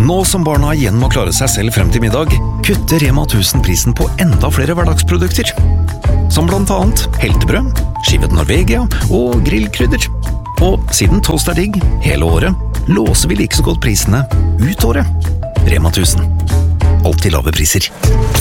Nå som barna igjen må klare seg selv frem til middag, kutter Rema 1000 prisen på enda flere hverdagsprodukter. Som blant annet heltebrød, skivet Norvegia og grillkrydder. Og siden toast er digg hele året, låser vi like så godt prisene ut året. Rema 1000. Alltid lave priser.